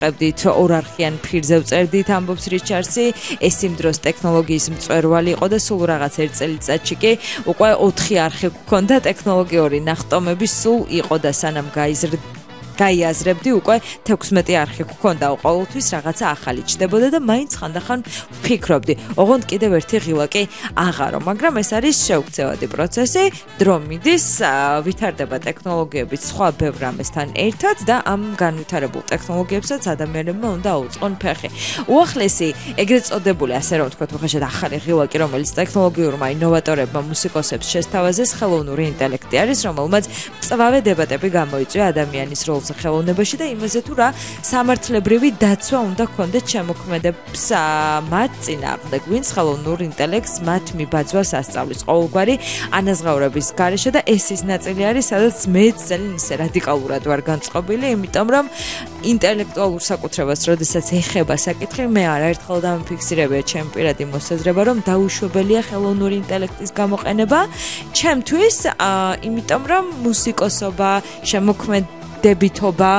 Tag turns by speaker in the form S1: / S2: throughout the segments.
S1: ყებდით ორარხიან ფირზე ვწერდით ამბობს რიჩარდსი ეს იმ დროს ტექნოლოგიის მწვერვალი იყო და სულ რაღაც ერთ წელიწადში კი უკვე 4 არხი გქონდა ტექნოლოგიური ნახტომები სულ იყო და სანამ გაიაზრებდი უკვე 16 არხი გქონდა ყოველთვის რაღაცა ახალი ჩდებოდა და მაინც ხანდახან ვფიქრობდი ოღონდ კიდევ ერთი ღილა კი აღარო მაგრამ ეს არის შეუქცევადი პროცესი დრო მიდის ვითარდება ტექნოლოგიებით სხვა ბევრ რამესთან ერთად და ამ განვითარებულ ტექნოლოგიებსაც ადამიანებმა უნდა აუწყონ ფეხი უახლესი ეგრეთ წოდებული ასე რომ ვთქვათ უხეშად ახალი ღილა კი რომელიც ტექნოლოგიურმა ინოვატორებმა მუსიკოსებს შესთავაზეს ხელოვნური ინტელექტი არის რომელმაც მწვავე დებატები გამოიწვია ადამიანის როლს ხელოვნებაში და იმაზე თუ რა სამართლებრივი დაცვა უნდა გქონდეთ შემოქმედებს მათ წინააღმდეგ ვინც ხელოვნურ ინტელექტს მათ მიბაძვას ასწავლის ყოველგვარი ანაზღაურების გარეშე და ეს ის ნაწილი არის სადაც მეც ძალიან ისე რადიკალურად ვარ განწყობილი იმიტომ რომ ინტელექტუალურ საკუთრებას როდესაც ეხება საკითხი მე არაერთხელ დამიფიქსირებია ჩემი პირადი მოსაზრება რომ დაუშვებელია ხელოვნური ინტელექტის გამოყენება ჩემთვის იმიტომ რომ მუსიკოსობა შემოქმედებითობა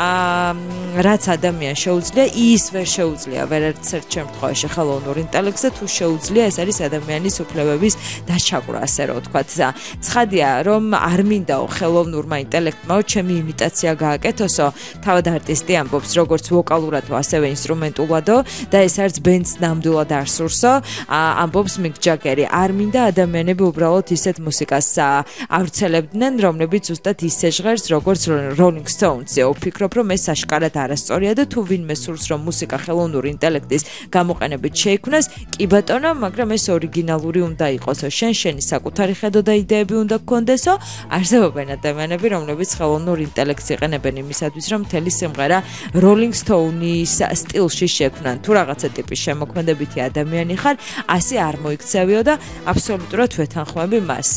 S1: რაც ადამიანს შეუძლია ის ვერ შეუძლია ვერც ერთ შემთხვევაში ხელოვნურ ინტელექტზე თუ შეუძლია ეს არის ადამიანის უფლებების დაჩაგვრა ასე რომ ვთქვათ ცხადია რომ არ მინდაო ხელოვნურმა ინტელექტმაო ჩემი იმიტაცია გააკეთოსო თავად არტისტი ამბობს როგორც ვოკალურადო ასევე ინსტრუმენტულადო და ეს არც ბენდს ნამდვილად არ სურსო ამბობს მიკ ჯაგერი არ მინდა ადამიანები უბრალოდ ისეთ მუსიკას ავრცელებდნენ რომლებიც ზუსტად ისე ჟღერს როგორც Rolling Stones-ზე ვფიქრობ რომ ეს აშკარად არასწორია და თუ ვინმე სურს რომ მუსიკა ხელოვნური ინტელექტის გამოყენებით შეიქმნას კი ბატონო მაგრამ ეს ორიგინალური უნდა იყოსო შენი საკუთარი ხედო და იდეები უნდა გქონდესო არსებობენ ადამიანები რომლებიც ხელოვნურ ინტელექტს იყენებენ იმისათვის რომ მთელი სიმღერა Rolling Stone-ის სტილში შექმნან თუ რაღაცა ტიპის შემოქმედებითი ადამიანი ხარ ასე არ მოიქცევიო და აბსოლუტურად ვეთანხმები მას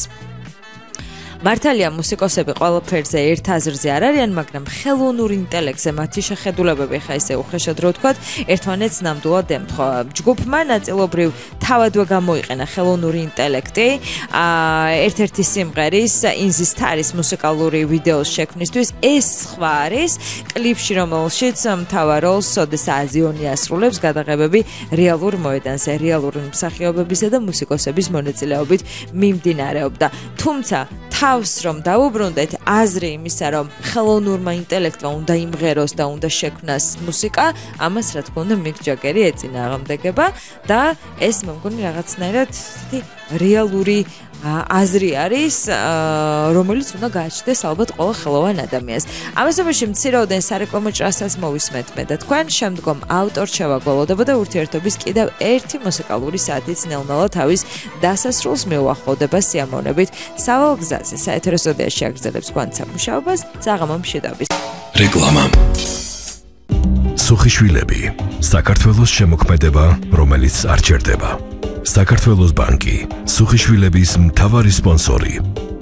S1: მართალია მუსიკოსები ყველაფერზე ერთ აზრზე არ არიან, მაგრამ ხელოვნურ ინტელექტზე მათი შეხედულებები ხა ისე უხეშად რო ვთქვათ, ერთმანეთს ნამდვილად ემთხვევა. ჯგუფმა ნაწილობრივ თავადვე გამოიყენა ხელოვნური ინტელექტი, ერთ-ერთი სიმღერის In the Stars მუსიკალური ვიდეოს შექმნისთვის, ეს სხვა არის კლიპში, რომელშიც მთავარ როლს სოდეს აზიონი ასრულებს გადაღებები რეალურ მოედანზე, რეალური მსახიობებისა და მუსიკოსების მონაწილეობით მიმდინარეობდა. თუმცა თავს რომ დაუბრუნდეთ აზრი იმისა რომ ხელოვნურმა ინტელექტმა უნდა იმღეროს და უნდა შექმნას მუსიკა ამას რა თქმა უნდა მიკ ჯაგერი ეწინააღმდეგება და ეს მე მგონი რაღაცნაირად ისეთი რეალური აზრი არის რომელიც უნდა გააჩნდეს ალბათ ყველა ხელოვან ადამიანს ამასობაში მცირეოდენ სარეკლამო ჭრასაც მოვისმენთ მე და თქვენ შემდგომ ავტორჩევა გველოდება და ურთიერთობის კიდევ ერთი მუსიკალური საათიც ნელ-ნელა თავის დასასრულს მიუახლოვდება სიამოვნებით სავალ გზაზე საეთერო სტუდიაში აგრძელებს გვანცა მუშაობას საღამომ შედაბის
S2: რეკლამა სუხიშვილები საქართველოს შემოქმედება რომელიც არ ჩერდება საქართველოს ბანკი სუხიშვილების მთავარი სპონსორი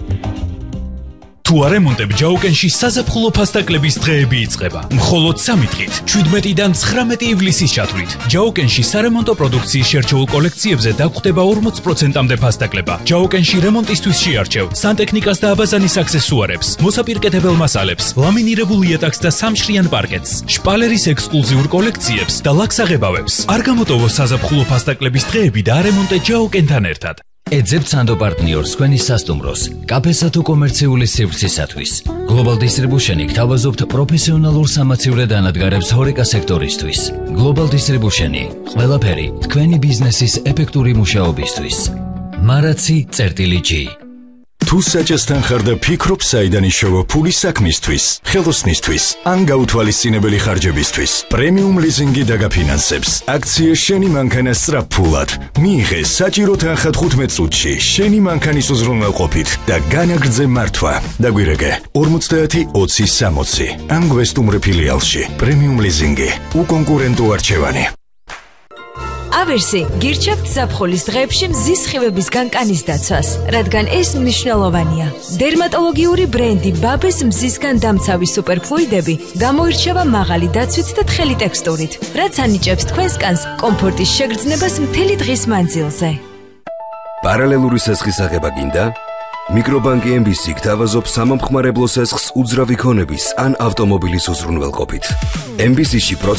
S2: თუ არემონტებ ჯაუკენში საზაფხულო ფასტაკლების დღეები იწყება. მხოლოდ 3 დღით, 17-დან 19 ივლისის ჩათვლით. ჯაუკენში სარემონტო პროდუქციის შერჩეულ კოლექციებზე დაგხვდება 40%-მდე ფასტაკლება. ჯაუკენში რემონტისთვის შეარჩევ სანტექნიკას და აბაზანის აქსესუარებს, მოსაპირკეთებელ მასალებს, ლამინირებულ იატაკს და სამშრიან პარკეტს, შპალერის ექსკლუზიურ კოლექციებს და ლაქსაღებავებს. არ გამოტოვო საზაფხულო ფასტაკლების დღეები და არემონტე ჯაუკენთან ერთად. ეძებთ სანდო პარტნიორს თქვენი სასტუმროს, კაფესა თუ კომერციული სივრცისათვის. Global Distribution-ი გთავაზობთ პროფესიონალურ სამაცივრე დანადგარებს ჰორეკა სექტორისთვის. Global Distribution-ი ყველაფერი თქვენი ბიზნესის ეფექტური მუშაობისთვის. Maraci.G თუ საჭესთან ხარ და ფიქრობ საიდან იშოვა ფული საქმისთვის, ხელოსნისთვის, ან გაუთვალისწინებელი ხარჯებისთვის, პრემიუმ ლიზინგი დაგაფინანსებს. აქცია შენი მანქანა სწრაფფულად. მიიღე საჭირო თანხა 15 წუთში შენი მანქანის უზრუნველყოფით და განაგრძე მართვა. დაგვირეკე 50-20-60 ან გვესტუმრე ფილიალში. პრემიუმ ლიზინგი. უკონკურენტო არჩევანი.
S3: ავერსი გირჩევთ ზაფხულის დღეებში მზის სხივების განკანის დაცვას, რადგან ეს მნიშვნელოვანია. დერმატოლოგიური ბრენდი ბაბეს მზისგან დამცავი სუპერფლუიდები გამოირჩევა მაღალი დაცვით და თხელი ტექსტურით, რაც ანიჭებს თქვენს კანს კომფორტის შეგრძნებას მთელი დღის მანძილზე.
S4: პარალელური სესხის აღება გინდა? მიკრობანკი MBC გთავაზობს სამომხმარებლო სესხს უძრავი ქონების ან ავტომობილის უზრუნველყოფით. MBC-ში